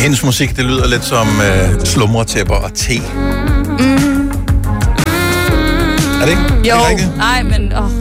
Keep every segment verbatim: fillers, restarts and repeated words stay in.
Hendes musik, det lyder lidt som øh, slumretæpper og te. Mm. Er det ikke? Jo, er det ikke nej, men... Åh.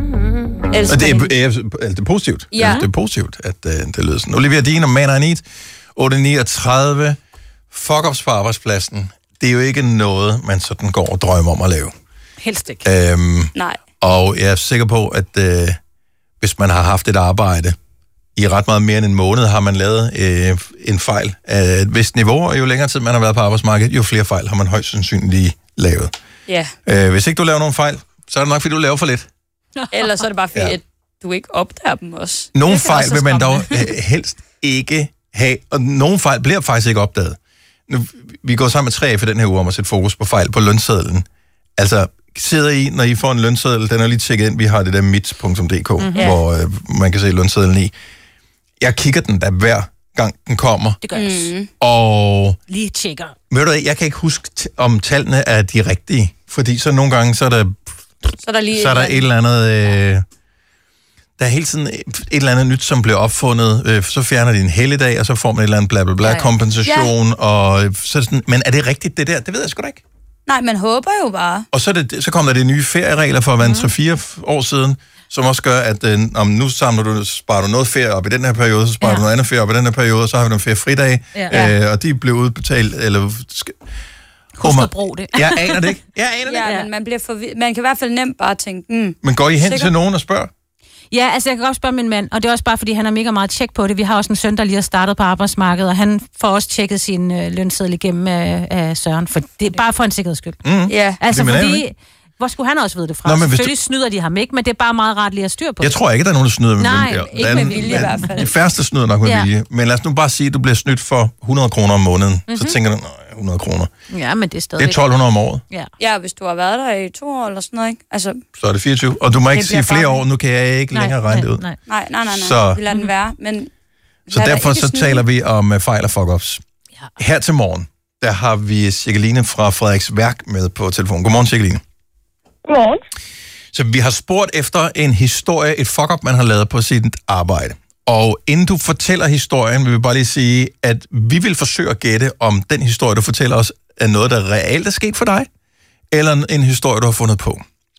Og det er, er, er, det er positivt. Ja. Ja. Det er positivt, at øh, det lyder sådan. Olivia Dean og Man I Need, otte niogtredive. Fuck-ups på arbejdspladsen. Det er jo ikke noget, man sådan går og drømmer om at lave. Helst ikke. Øhm, Nej. Og jeg er sikker på, at øh, hvis man har haft et arbejde i ret meget mere end en måned, har man lavet øh, en fejl af et vist niveau, og jo længere tid man har været på arbejdsmarkedet, jo flere fejl har man højst sandsynligt lavet. Ja. Øh, hvis ikke du laver nogen fejl, så er det nok, fordi du laver for lidt. Ellers så er det bare fordi, Ja. at du ikke opdager dem også. Nogle Det kan fejl også vil man dog skræmme. øh, helst ikke have, og nogle fejl bliver faktisk ikke opdaget. Nu, vi går sammen med tre for den her uge om at sætte fokus på fejl på lønsedlen. Altså, sidder I, når I får en lønseddel, den er lige tjekket ind, vi har det der mit punktum d k, mm-hmm. hvor øh, man kan se lønsedlen i. Jeg kigger den da hver gang den kommer. Det gør jeg. Mm. Og Lige tjekker. ved du hvad, jeg kan ikke huske, t- om tallene er de rigtige, fordi så nogle gange, så er der, Så er der lige så er der et eller andet... Øh, der er hele tiden et eller andet nyt, som bliver opfundet. Øh, så fjerner de en helligdag, og så får man et eller andet bla bla bla Ja, ja. kompensation. Ja. Og så er det sådan, men er det rigtigt, det der? Det ved jeg sgu da ikke. Nej, man håber jo bare. Og så, er det, så kom der de nye ferieregler for at være tre fire år siden, som også gør, at øh, om nu samler du, sparer du noget ferie op i den her periode, så sparer ja. du noget andet ferie op i den her periode, og så har vi nogle feriefridage, Ja. øh, og de blev udbetalt, eller... Skal, Husk at bruge det. Jeg aner det ikke. Jeg aner det Ja, ikke. men man, bliver forvi- man kan i hvert fald nemt bare tænke, mm, Men går I hen Sikker? til nogen og spørger? Ja, altså jeg kan godt spørge min mand, og det er også bare, fordi han har mega meget tjek på det. Vi har også en søn, der lige har startet på arbejdsmarkedet, og han får også tjekket sin øh, lønseddel igennem af, af Søren. For det er bare for en sikkerheds skyld. Mm. ja. Altså Det mener jeg fordi... ikke. Hvor skulle han også vide det fra? Nå, men hvis Selvfølgelig snyder de ham ikke, men det er bare meget rart lige at styr på. Jeg tror ikke, der er nogen, der snyder med Nej, vilje. ikke Der er med en- vilje i hvert fald. De færreste snyder nok med Ja. vilje. Men lad os nu bare sige, at du bliver snydt for hundrede kroner om måneden. Mm-hmm. Så tænker du, nej, hundrede kroner. Ja, men det er Det stadig... er tolv hundrede om året. Ja. Ja, hvis du har været der i to år eller sådan noget, ikke? Altså, Så er det fireogtyve. Og du må ikke Det sige bliver flere bare- år. Nu kan jeg ikke længere regne det ud. Nej. nej, nej, nej, nej. Så- Vi lader den være, men... Så lad dig derfor ikke så snyde. taler vi om uh, fejl og fuck-ups. Ja. Her til morgen, der har vi Cirkeline fra Frederiks Værk med på telefonen. Godmorgen, Cirkeline. Godmorgen. Så vi har spurgt efter en historie, et fuck-up, man har lavet på sit arbejde. Og inden du fortæller historien, vil vi bare lige sige, at vi vil forsøge at gætte, om den historie, du fortæller os, er noget, der reelt er sket for dig, eller en- en historie, du har fundet på.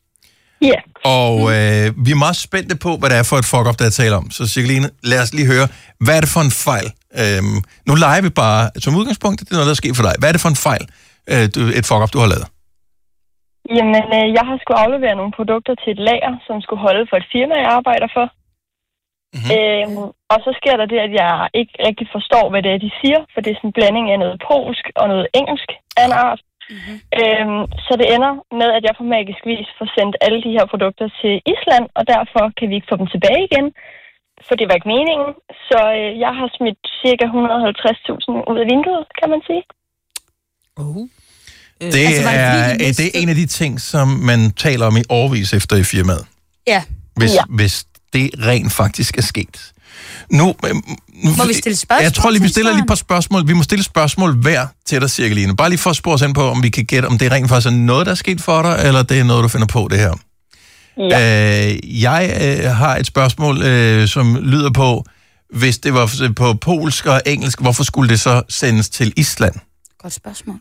Ja. Og øh, vi er meget spændte på, hvad det er for et fuck-up, der er tale om. Så Cirkeline, lad os lige høre, hvad er det for en fejl? Øhm, nu leger vi bare som udgangspunkt, det er noget, der er sket for dig. Hvad er det for en fejl, øh, du, et fuck-up, du har lavet? Jamen, øh, jeg har skulle aflevere nogle produkter til et lager, som skulle holde for et firma, jeg arbejder for. Mhm. Øhm, og så sker der det, at jeg ikke rigtig forstår, hvad det er, de siger, for det er sådan en blanding af noget polsk og noget engelsk af en art. Mm-hmm. Øhm, så det ender med, at jeg på magisk vis får sendt alle de her produkter til Island, og derfor kan vi ikke få dem tilbage igen, for det var ikke meningen. Så øh, jeg har smidt cirka et hundrede og halvtreds tusind ud af vinduet, kan man sige. Uh. Det, altså, var det er, fordi, de øh, det er en af de ting, som man taler om i årevis efter i firmaet. Ja. Hvis, Ja. hvis det rent faktisk er sket. Nu, øh, nu Må vi stille spørgsmål Jeg tror lige, vi til stiller lige et Søren? par spørgsmål. Vi må stille spørgsmål hver til dig, Cirkeline. Bare lige for at spore os ind på, om vi kan gætte, om det rent faktisk er noget, der er sket for dig, eller det er noget, du finder på det her. Ja. Øh, jeg øh, har et spørgsmål, øh, som lyder på, hvis det var på polsk og engelsk, hvorfor skulle det så sendes til Island? Godt spørgsmål.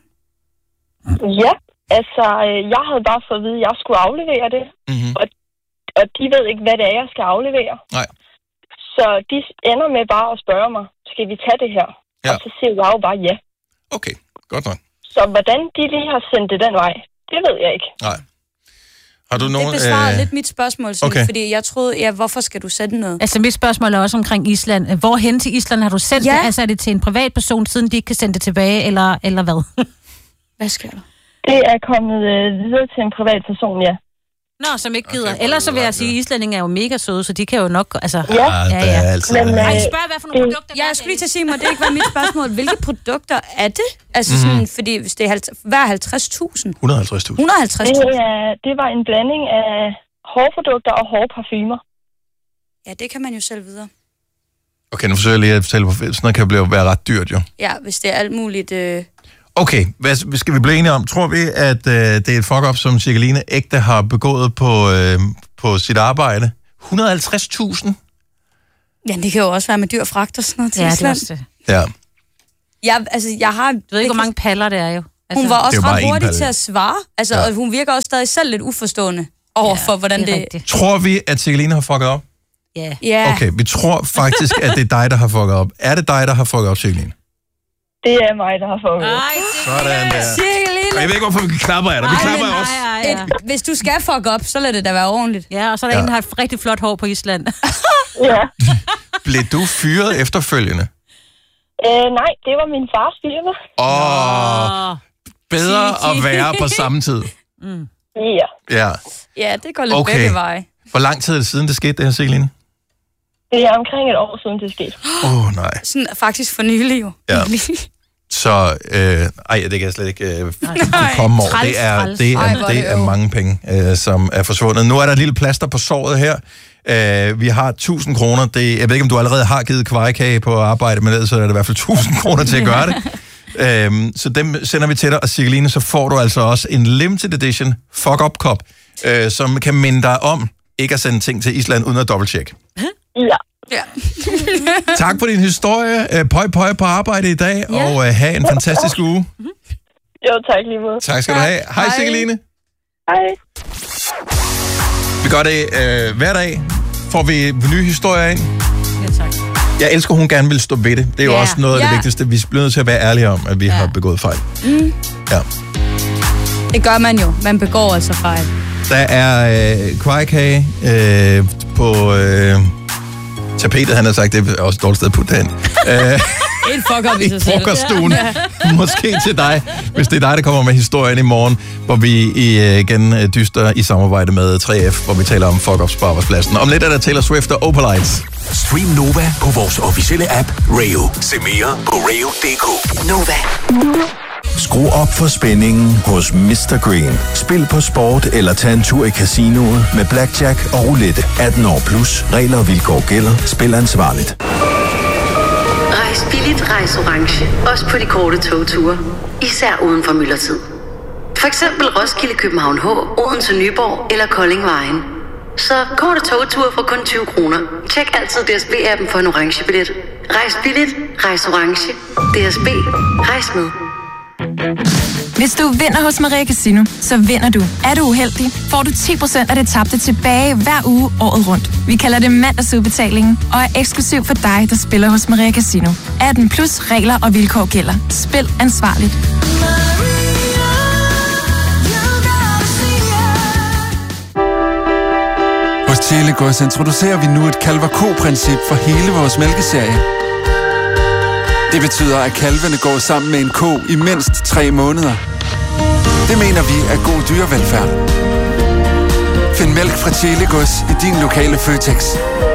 Ja, altså, øh, jeg havde bare fået at vide, at jeg skulle aflevere det, Mm-hmm. og de ved ikke, hvad det er, jeg skal aflevere. Nej. Så de ender med bare at spørge mig, skal vi tage det her? Ja. Og så siger jeg jo bare ja. Okay, godt nok. Så hvordan de lige har sendt det den vej, det ved jeg ikke. Nej. Har du nogen... Det besvarede øh, lidt mit spørgsmål, sådan, okay. fordi jeg troede, ja, hvorfor skal du sende noget? Altså mit spørgsmål er også omkring Island. Hvorhen til Island har du sendt Ja. det? Altså er det til en privatperson, siden de ikke kan sende det tilbage, eller, eller hvad? Hvad sker der? Det er kommet øh, videre til en privat person, ja. Nå, som ikke gider. Okay, Okay, Ellers så vil jeg ret, sige, ja. at islændinge er jo mega søde, så de kan jo nok... Altså, Ja. Ah, Ja, der ja. er altid... Men, øh, Ej, spørg, hvad for nogle det- produkter Ja, der jeg skulle lige til at sige mig, det ikke var mit spørgsmål. Hvilke produkter er det? Altså Mhm. sådan, fordi hvis det er halvtreds, hver halvtreds tusind. et hundrede og halvtreds tusind. et hundrede og halvtreds Det, tusind. er, det var en blanding af hårprodukter og hårparfumer. Ja, det kan man jo selv videre. Okay, nu forsøger jeg lige at fortælle, hvor sådan noget kan blive, være ret dyrt, jo. Ja, hvis det er alt muligt... Øh... Okay, hvad skal vi blive enige om? Tror vi, at øh, det er et fuck-up, som Cirkeline ægte har begået på, øh, på sit arbejde? et hundrede og halvtreds tusind? Ja, det kan jo også være med dyr fragt og sådan noget til Ja, det er Island. også det. Ja. Jeg, altså, jeg har... Du ved ikke, hvor mange paller det er jo. Altså, hun var også ret hurtig palle. til at svare. Altså, ja. Og hun virker også stadig selv lidt uforstående over for, ja, hvordan det... det... Tror vi, at Sigeline har fucket op? Ja. Yeah. Yeah. Okay, vi tror faktisk, at det er dig, der har fucket op. Er det dig, der har fucket op, Sigeline? Det er mig, der har fucket op. Sådan der. Sigeline! Jeg ved ikke, hvorfor vi klapper af dig. Vi Ej, klapper men, af os. Ja, ja, ja. Et, hvis du skal fuck op, så lad det da være ordentligt. Ja, og så er der Ja. en, der har et rigtig flot hår på Island. Ja. Blev du fyret efterfølgende? Øh, nej, det var min fars firma. Åh, bedre at være på samme tid. Mm. Ja. Ja. Ja, det går lidt Okay. begge veje. Hvor lang tid er det siden, det skete, det her, Sigeline? Det er omkring et år siden, det skete. Åh, oh, nej. Sådan faktisk for nylig jo. Ja. Så, øh, ej, det kan jeg slet ikke øh, komme over. Træls, Det er, træls. det Ej, er, hvor er det det er øv. mange penge, øh, som er forsvundet. Nu er der et lille plaster på såret her. Øh, vi har tusind kroner. Det, jeg ved ikke, om du allerede har givet kvejkage på arbejde, men ellers så er det i hvert fald tusind kroner til at gøre det. Øhm, så dem sender vi til dig, og Sigeline, så får du altså også en limited edition fuck-up-kop, øh, som kan minde dig om ikke at sende ting til Island uden at dobbelttjekke. Ja. Ja. Tak for din historie. Øh, pøj, pøj på arbejde i dag, Ja. og øh, have en fantastisk uge. Jo, tak lige måde. Tak skal du have. Hej, Hej. Sigeline. Hej. Vi gør det øh, hver dag. Får vi nye historier ind. Ja, tak. Jeg elsker, hun gerne vil stå ved det. Det er jo Ja. også noget af det Ja. vigtigste. Vi bliver nødt til at være ærlige om, at vi Ja. har begået fejl. Mm. Ja. Det gør man jo. Man begår altså fejl. Der er øh, kvejkage øh, på øh, tapetet, han har sagt, det er også et dårligt sted at putte det hen. øh, En fuck op i I sig selv. frokoststuen. Måske til dig, hvis det er dig, der kommer med historien i morgen, hvor vi øh, igen øh, dyster i samarbejde med tre F, hvor vi taler om fuck-ups på arbejdspladsen. Om lidt er der Taylor Swift og Opalites. Stream Nova på vores officielle app Rayo. Se mere på rayo punktum d k. Nova. Skru op for spændingen hos mister Green. Spil på sport eller tag en tur i casinoet med blackjack og roulette. atten år plus. Regler og vilkår gælder. Spil ansvarligt. Rejs billigt, rejs orange. Også på de korte togture. Især uden for myldretid. For eksempel Roskilde, København H, Odense, Nyborg eller Kolding Vejen. Så korte togture for kun tyve kroner. Tjek altid D S B-appen for en orange billet. Rejs billigt, rejs orange. D S B. Rejs med. Hvis du vinder hos Maria Casino, så vinder du. Er du uheldig, får du ti procent af det tabte tilbage hver uge året rundt. Vi kalder det mandagsudbetalingen og er eksklusiv for dig, der spiller hos Maria Casino. atten plus regler og vilkår gælder. Spil ansvarligt. Hos Telegods introducerer vi nu et kalver-ko-princip for hele vores mælkeserie. Det betyder, at kalvene går sammen med en ko i mindst tre måneder. Det mener vi er god dyrevelfærd. Find mælk fra Telegods i din lokale Føtex.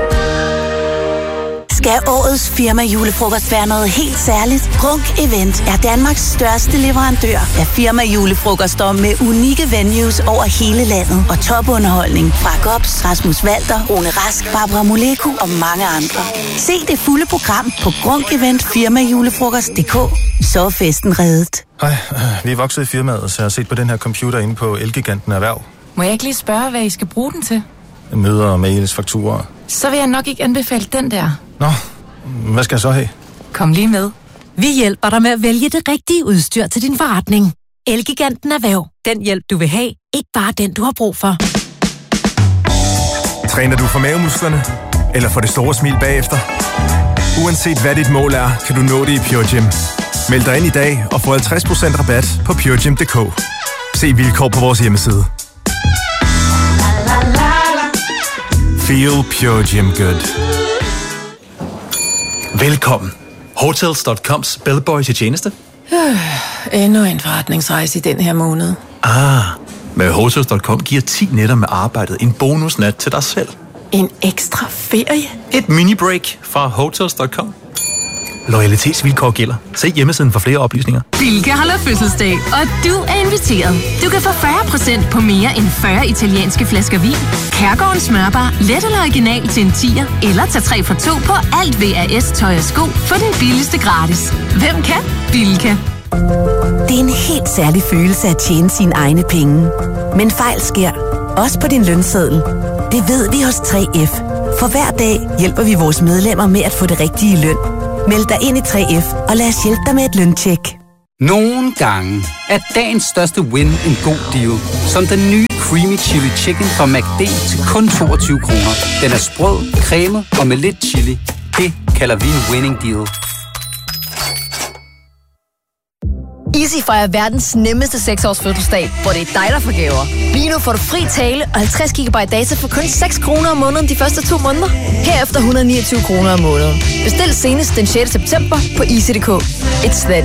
Skal årets firma julefrokost være noget helt særligt? Grunk Event er Danmarks største leverandør af firma julefrokoster med unikke venues over hele landet og topunderholdning fra Gops, Rasmus Walter, Rune Rask, Barbara Moleko og mange andre. Se det fulde program på grunk event firma julefrokost punktum d k. Så er festen reddet. Hej, vi er vokset i firmaet, så jeg har set på den her computer inde på Elgiganten Erhverv. Må jeg ikke lige spørge, hvad I skal bruge den til? Møder, mails, fakturer. Så vil jeg nok ikke anbefale den der. Nå, hvad skal jeg så have? Kom lige med. Vi hjælper dig med at vælge det rigtige udstyr til din forretning. Elgiganten Erhverv. Den hjælp, du vil have. Ikke bare den, du har brug for. Træner du for mavemusklerne? Eller for det store smil bagefter? Uanset hvad dit mål er, kan du nå det i Pure Gym. Meld dig ind i dag og få halvtreds procent rabat på pure gym punktum d k. Se vilkår på vores hjemmeside. Feel Pure Gym Good. Velkommen. Hotels punktum coms bellboy til tjeneste. Endnu en forretningsrejse i den her måned. Ah, med Hotels punktum com giver ti nætter med arbejdet en bonusnat til dig selv. En ekstra ferie? Et mini-break fra Hotels punktum com. Loyalitetsvilkår gælder. Se hjemmesiden for flere oplysninger. Bilka holder fødselsdag, og du er inviteret. Du kan få fyrre procent på mere end fyrre italienske flasker vin, Kærgårdens smørbar, let eller original til en tier, eller tag tre for to på alt V A S tøj og sko for den billigste gratis. Hvem kan? Bilka. Det er en helt særlig følelse at tjene sine egne penge. Men fejl sker. Også på din lønseddel. Det ved vi hos tre F. For hver dag hjælper vi vores medlemmer med at få det rigtige løn. Meld dig ind i tre F, og lad os hjælpe dig med et løntjek. Nogle gange er dagens største win en god deal. Som den nye Creamy Chili Chicken fra McD til kun toogtyve kroner. Den er sprød, cremet og med lidt chili. Det kalder vi en winning deal. Easy fejrer verdens nemmeste seks års fødselsdag, hvor det er dig, der får gaver. Lige nu får du fri tale og halvtreds gigabyte data for kun seks kroner om måneden de første to måneder. Herefter et hundrede og niogtyve kroner om måneden. Bestil senest den sjette september på easy punktum d k. It's that